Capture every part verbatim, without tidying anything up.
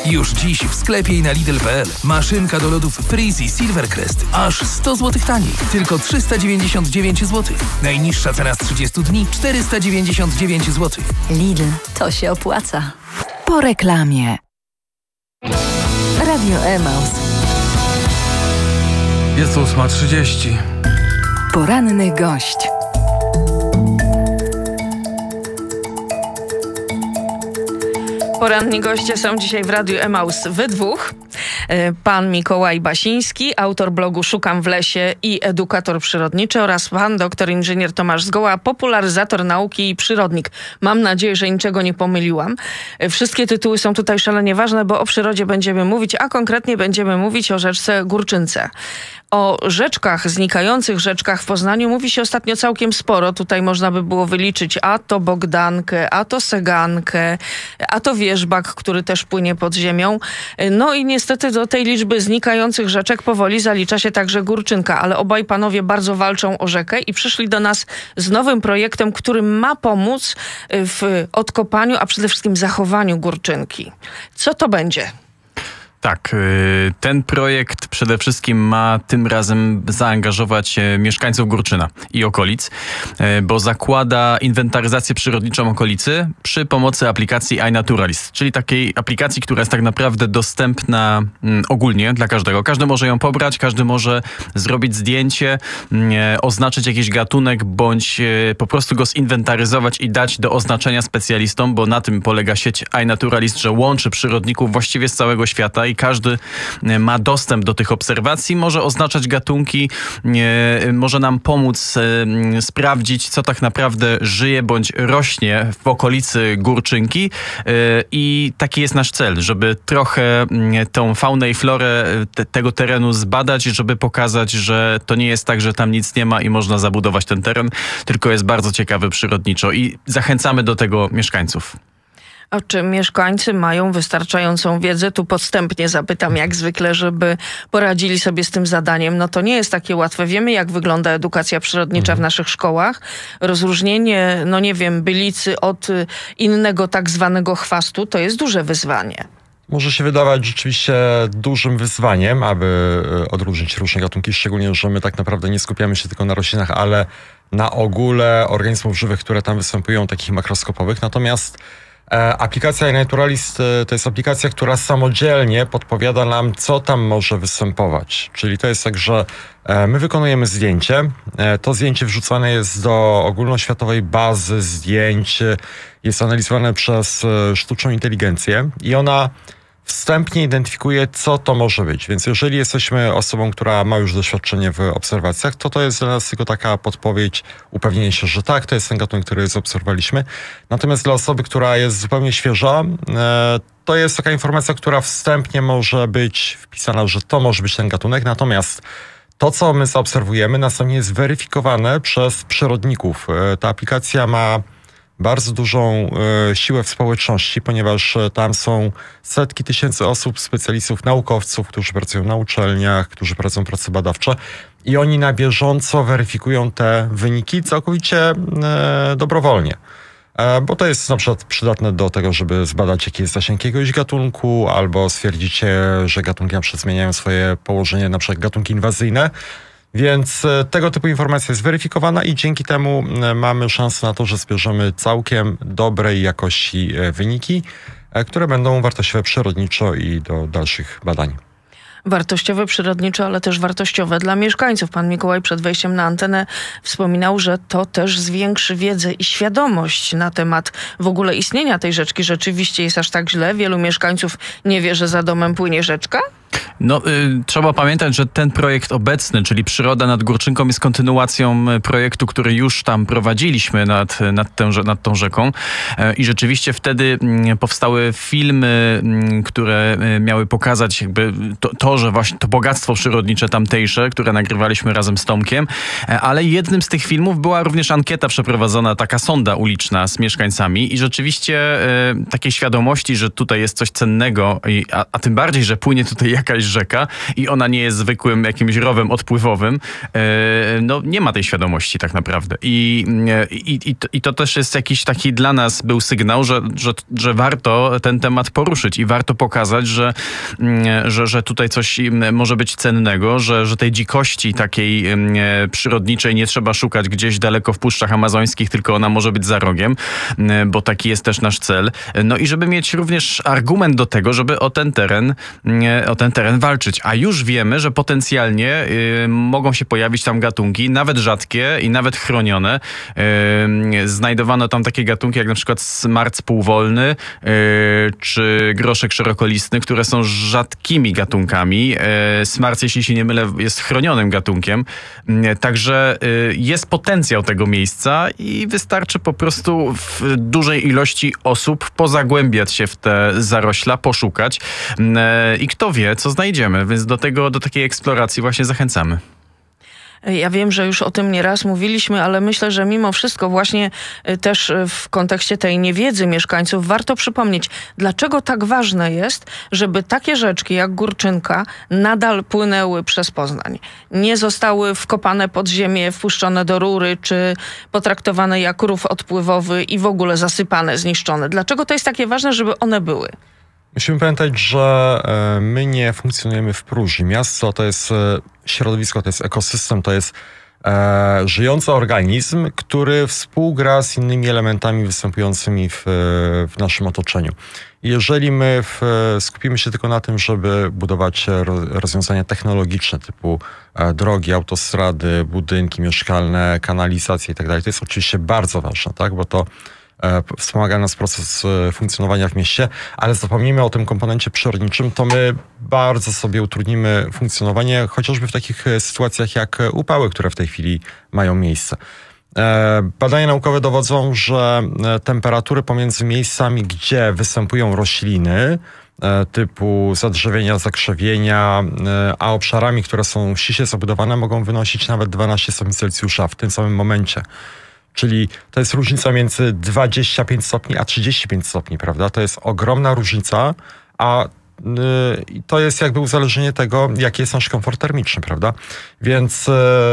Już dziś w sklepie i na Lidl kropka p l. Maszynka do lodów Freezy Silvercrest. Aż sto złotych taniej. Tylko trzysta dziewięćdziesiąt dziewięć złotych. Najniższa cena z trzydziestu dni czterysta dziewięćdziesiąt dziewięć złotych. Lidl, to się opłaca. Po reklamie. Radio Emaus. Jest ósma trzydzieści. Poranny gość. Poranni goście są dzisiaj w Radiu Emaus we dwóch. Pan Mikołaj Basiński, autor blogu Szukam w lesie i edukator przyrodniczy, oraz pan doktor inżynier Tomasz Zgoła, popularyzator nauki i przyrodnik. Mam nadzieję, że niczego nie pomyliłam. Wszystkie tytuły są tutaj szalenie ważne, bo o przyrodzie będziemy mówić, a konkretnie będziemy mówić o rzeczce Górczynce. O rzeczkach, znikających rzeczkach w Poznaniu mówi się ostatnio całkiem sporo. Tutaj można by było wyliczyć a to Bogdankę, a to Segankę, a to Wierzbak, który też płynie pod ziemią. No i niestety do tej liczby znikających rzeczek powoli zalicza się także Górczynka, ale obaj panowie bardzo walczą o rzekę i przyszli do nas z nowym projektem, który ma pomóc w odkopaniu, a przede wszystkim zachowaniu Górczynki. Co to będzie? Tak, ten projekt przede wszystkim ma tym razem zaangażować mieszkańców Górczyna i okolic, bo zakłada inwentaryzację przyrodniczą okolicy przy pomocy aplikacji iNaturalist, czyli takiej aplikacji, która jest tak naprawdę dostępna ogólnie dla każdego. Każdy może ją pobrać, każdy może zrobić zdjęcie, oznaczyć jakiś gatunek, bądź po prostu go zinwentaryzować i dać do oznaczenia specjalistom, bo na tym polega sieć iNaturalist, że łączy przyrodników właściwie z całego świata i każdy ma dostęp do tych obserwacji, może oznaczać gatunki, może nam pomóc sprawdzić, co tak naprawdę żyje bądź rośnie w okolicy Górczynki, i taki jest nasz cel, żeby trochę tą faunę i florę te, tego terenu zbadać, żeby pokazać, że to nie jest tak, że tam nic nie ma i można zabudować ten teren, tylko jest bardzo ciekawy przyrodniczo i zachęcamy do tego mieszkańców. A czy mieszkańcy mają wystarczającą wiedzę? Tu podstępnie zapytam, jak zwykle, żeby poradzili sobie z tym zadaniem. No to nie jest takie łatwe. Wiemy, jak wygląda edukacja przyrodnicza w naszych szkołach. Rozróżnienie, no nie wiem, bylicy od innego tak zwanego chwastu, to jest duże wyzwanie. Może się wydawać rzeczywiście dużym wyzwaniem, aby odróżnić różne gatunki, szczególnie, że my tak naprawdę nie skupiamy się tylko na roślinach, ale na ogóle organizmów żywych, które tam występują, takich makroskopowych. Natomiast aplikacja iNaturalist to jest aplikacja, która samodzielnie podpowiada nam, co tam może występować. Czyli to jest tak, że my wykonujemy zdjęcie. To zdjęcie wrzucane jest do ogólnoświatowej bazy zdjęć. Jest analizowane przez sztuczną inteligencję i ona wstępnie identyfikuje, co to może być. Więc jeżeli jesteśmy osobą, która ma już doświadczenie w obserwacjach, to to jest dla nas tylko taka podpowiedź, upewnienie się, że tak, to jest ten gatunek, który zaobserwowaliśmy. Natomiast dla osoby, która jest zupełnie świeża, to jest taka informacja, która wstępnie może być wpisana, że to może być ten gatunek. Natomiast to, co my zaobserwujemy, następnie jest weryfikowane przez przyrodników. Ta aplikacja ma bardzo dużą e, siłę w społeczności, ponieważ e, tam są setki tysięcy osób, specjalistów, naukowców, którzy pracują na uczelniach, którzy prowadzą prace badawcze i oni na bieżąco weryfikują te wyniki całkowicie e, dobrowolnie. E, bo to jest na przykład przydatne do tego, żeby zbadać, jaki jest zasięg jakiegoś gatunku, albo stwierdzić, że gatunki na przykład zmieniają swoje położenie, na przykład gatunki inwazyjne. Więc tego typu informacja jest weryfikowana i dzięki temu mamy szansę na to, że zbierzemy całkiem dobrej jakości wyniki, które będą wartościowe przyrodniczo i do dalszych badań. Wartościowe przyrodniczo, ale też wartościowe dla mieszkańców. Pan Mikołaj przed wejściem na antenę wspominał, że to też zwiększy wiedzę i świadomość na temat w ogóle istnienia tej rzeczki. Rzeczywiście jest aż tak źle? Wielu mieszkańców nie wie, że za domem płynie rzeczka? No, y, trzeba pamiętać, że ten projekt obecny, czyli Przyroda nad Górczynką, jest kontynuacją projektu, który już tam prowadziliśmy nad, nad, tę, nad tą rzeką. E, I rzeczywiście wtedy m, powstały filmy, m, które miały pokazać jakby to, to, że właśnie to bogactwo przyrodnicze tamtejsze, które nagrywaliśmy razem z Tomkiem. E, ale jednym z tych filmów była również ankieta przeprowadzona, taka sonda uliczna z mieszkańcami i rzeczywiście e, takiej świadomości, że tutaj jest coś cennego, i, a, a tym bardziej, że płynie tutaj jakaś rzeka i ona nie jest zwykłym jakimś rowem odpływowym, no nie ma tej świadomości tak naprawdę. I, i, i, to, i to też jest jakiś taki dla nas był sygnał, że, że, że warto ten temat poruszyć i warto pokazać, że, że, że tutaj coś może być cennego, że, że tej dzikości takiej przyrodniczej nie trzeba szukać gdzieś daleko w puszczach amazońskich, tylko ona może być za rogiem, bo taki jest też nasz cel. No i żeby mieć również argument do tego, żeby o ten teren, o ten teren walczyć. A już wiemy, że potencjalnie y, mogą się pojawić tam gatunki, nawet rzadkie i nawet chronione. Y, znajdowano tam takie gatunki jak na przykład smarc półwolny y, czy groszek szerokolistny, które są rzadkimi gatunkami. Y, smarc, jeśli się nie mylę, jest chronionym gatunkiem. Y, także y, jest potencjał tego miejsca i wystarczy po prostu w dużej ilości osób pozagłębiać się w te zarośla, poszukać y, i kto wie, co znajdziemy. Więc do tego, do takiej eksploracji właśnie zachęcamy. Ja wiem, że już o tym nieraz mówiliśmy, ale myślę, że mimo wszystko właśnie też w kontekście tej niewiedzy mieszkańców warto przypomnieć, dlaczego tak ważne jest, żeby takie rzeczki jak Górczynka nadal płynęły przez Poznań. Nie zostały wkopane pod ziemię, wpuszczone do rury, czy potraktowane jak rów odpływowy i w ogóle zasypane, zniszczone. Dlaczego to jest takie ważne, żeby one były? Musimy pamiętać, że my nie funkcjonujemy w próżni. Miasto to jest środowisko, to jest ekosystem, to jest e, żyjący organizm, który współgra z innymi elementami występującymi w, w naszym otoczeniu. Jeżeli my w, skupimy się tylko na tym, żeby budować rozwiązania technologiczne typu e, drogi, autostrady, budynki mieszkalne, kanalizacje itd., to jest oczywiście bardzo ważne, tak? Bo to wspomaga nas proces funkcjonowania w mieście, ale zapomnijmy o tym komponencie przyrodniczym, to my bardzo sobie utrudnimy funkcjonowanie, chociażby w takich sytuacjach jak upały, które w tej chwili mają miejsce. Badania naukowe dowodzą, że temperatury pomiędzy miejscami, gdzie występują rośliny, typu zadrzewienia, zakrzewienia, a obszarami, które są ściśle zabudowane, mogą wynosić nawet dwanaście stopni Celsjusza w tym samym momencie. Czyli to jest różnica między dwadzieścia pięć stopni a trzydzieści pięć stopni, prawda? To jest ogromna różnica, a yy, to jest jakby uzależnienie tego, jaki jest nasz komfort termiczny, prawda? Więc yy,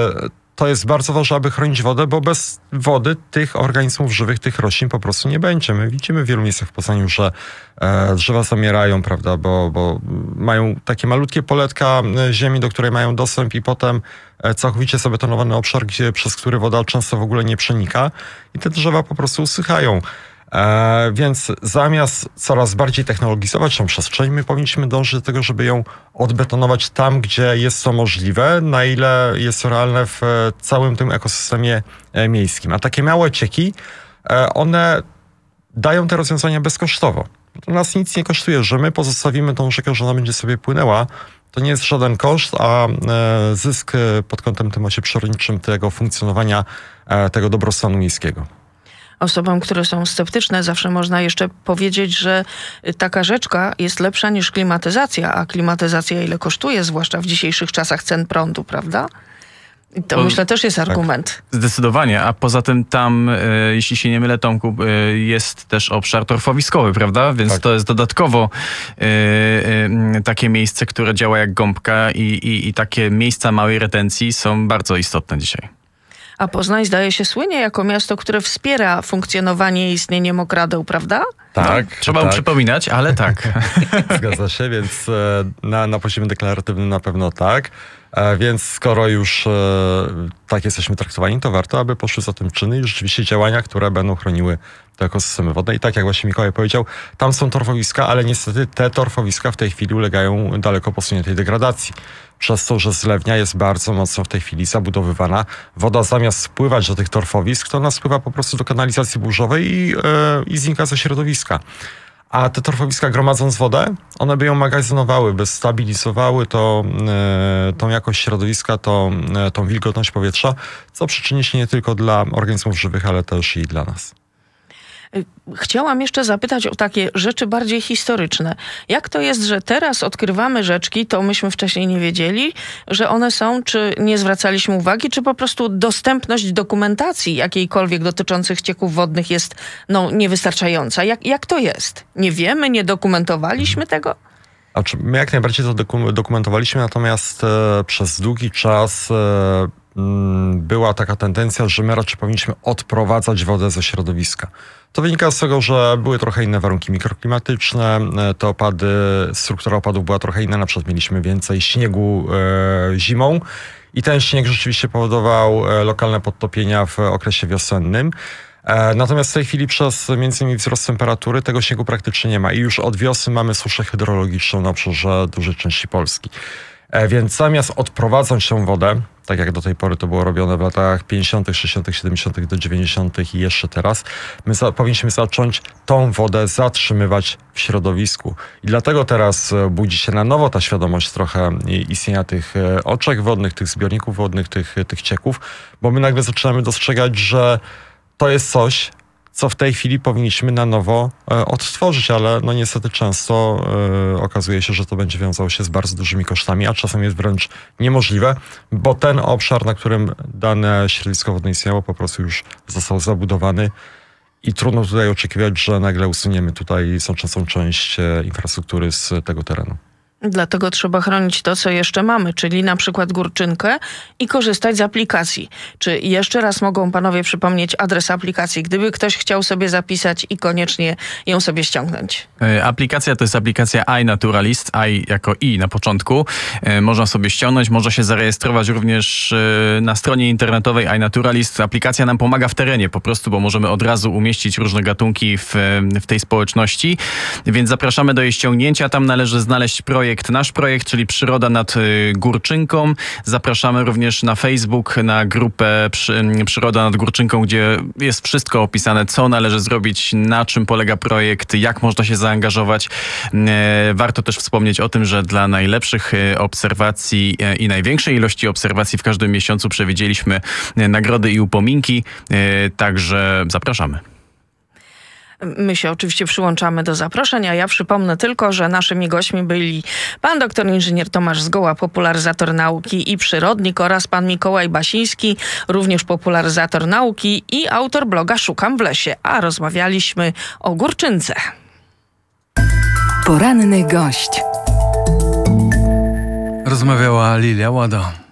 to jest bardzo ważne, aby chronić wodę, bo bez wody tych organizmów żywych, tych roślin po prostu nie będzie. My widzimy w wielu miejscach w Poznaniu, że e, drzewa zamierają, prawda, bo, bo mają takie malutkie poletka ziemi, do której mają dostęp i potem całkowicie zabetonowany obszar, gdzie, przez który woda często w ogóle nie przenika i te drzewa po prostu usychają. E, więc zamiast coraz bardziej technologizować tą przestrzeń, my powinniśmy dążyć do tego, żeby ją odbetonować tam, gdzie jest to możliwe, na ile jest to realne w całym tym ekosystemie miejskim. A takie małe cieki, e, one dają te rozwiązania bezkosztowo. To nas nic nie kosztuje, że my pozostawimy tą rzekę, że ona będzie sobie płynęła. To nie jest żaden koszt, a e, zysk pod kątem tym właśnie przyrodniczym tego funkcjonowania, e, tego dobrostanu miejskiego. Osobom, które są sceptyczne, zawsze można jeszcze powiedzieć, że taka rzeczka jest lepsza niż klimatyzacja, a klimatyzacja ile kosztuje, zwłaszcza w dzisiejszych czasach cen prądu, prawda? I to, to myślę też jest argument. Tak, zdecydowanie, a poza tym tam, e, jeśli się nie mylę, Tomku, e, jest też obszar torfowiskowy, prawda? Więc tak. To jest dodatkowo e, e, takie miejsce, które działa jak gąbka i, i, i takie miejsca małej retencji są bardzo istotne dzisiaj. A Poznań zdaje się słynie jako miasto, które wspiera funkcjonowanie i istnienie mokradeł, prawda? Tak. No, trzeba tak. mu przypominać, ale tak. Zgadza się, więc na, na poziomie deklaratywnym na pewno tak. Więc skoro już tak jesteśmy traktowani, to warto, aby poszły za tym czyny i rzeczywiście działania, które będą chroniły te ekosystemy wodne. I tak jak właśnie Mikołaj powiedział, tam są torfowiska, ale niestety te torfowiska w tej chwili ulegają daleko posuniętej degradacji. Przez to, że zlewnia jest bardzo mocno w tej chwili zabudowywana. Woda zamiast spływać do tych torfowisk, to ona spływa po prostu do kanalizacji burzowej i, yy, i znika ze środowiska. A te torfowiska, gromadząc wodę, one by ją magazynowały, by stabilizowały to, yy, tą jakość środowiska, to, yy, tą wilgotność powietrza, co przyczyni się nie tylko dla organizmów żywych, ale też i dla nas. Chciałam jeszcze zapytać o takie rzeczy bardziej historyczne. Jak to jest, że teraz odkrywamy rzeczki, to myśmy wcześniej nie wiedzieli, że one są, czy nie zwracaliśmy uwagi, czy po prostu dostępność dokumentacji jakiejkolwiek dotyczących ścieków wodnych jest no, niewystarczająca? Jak, jak to jest? Nie wiemy, nie dokumentowaliśmy tego? Znaczy, my jak najbardziej to doku- dokumentowaliśmy, natomiast e, przez długi czas e, m, była taka tendencja, że my raczej powinniśmy odprowadzać wodę ze środowiska. To wynika z tego, że były trochę inne warunki mikroklimatyczne, e, te opady, struktura opadów była trochę inna, na przykład mieliśmy więcej śniegu e, zimą i ten śnieg rzeczywiście powodował e, lokalne podtopienia w okresie wiosennym. Natomiast w tej chwili przez między innymi wzrost temperatury tego śniegu praktycznie nie ma i już od wiosny mamy suszę hydrologiczną na obszarze dużej części Polski. Więc zamiast odprowadzać tą wodę, tak jak do tej pory to było robione w latach pięćdziesiątych, sześćdziesiątych, siedemdziesiątych do dziewięćdziesiątych i jeszcze teraz, my za, powinniśmy zacząć tą wodę zatrzymywać w środowisku. I dlatego teraz budzi się na nowo ta świadomość trochę istnienia tych oczek wodnych, tych zbiorników wodnych, tych, tych cieków, bo my nagle zaczynamy dostrzegać, że to jest coś, co w tej chwili powinniśmy na nowo e, odtworzyć, ale no niestety często e, okazuje się, że to będzie wiązało się z bardzo dużymi kosztami, a czasem jest wręcz niemożliwe, bo ten obszar, na którym dane środowisko wodne istniało, po prostu już został zabudowany i trudno tutaj oczekiwać, że nagle usuniemy tutaj znaczącą część e, infrastruktury z tego terenu. Dlatego trzeba chronić to, co jeszcze mamy, czyli na przykład górczynkę i korzystać z aplikacji. Czy jeszcze raz mogą panowie przypomnieć adres aplikacji, gdyby ktoś chciał sobie zapisać i koniecznie ją sobie ściągnąć? Aplikacja to jest aplikacja iNaturalist, i jako i na początku. Można sobie ściągnąć, można się zarejestrować również na stronie internetowej iNaturalist. Aplikacja nam pomaga w terenie po prostu, bo możemy od razu umieścić różne gatunki w, w tej społeczności, więc zapraszamy do jej ściągnięcia. Tam należy znaleźć projekt Nasz projekt, czyli Przyroda nad Górczynką. Zapraszamy również na Facebook, na grupę Przy, Przyroda nad Górczynką, gdzie jest wszystko opisane, co należy zrobić, na czym polega projekt, jak można się zaangażować. Warto też wspomnieć o tym, że dla najlepszych obserwacji i największej ilości obserwacji w każdym miesiącu przewidzieliśmy nagrody i upominki, także zapraszamy. My się oczywiście przyłączamy do zaproszeń, a ja przypomnę tylko, że naszymi gośćmi byli pan doktor inżynier Tomasz Zgoła, popularyzator nauki i przyrodnik, oraz pan Mikołaj Basiński, również popularyzator nauki i autor bloga Szukam w lesie, a rozmawialiśmy o górczynce. Poranny gość. Rozmawiała Lilia Łada.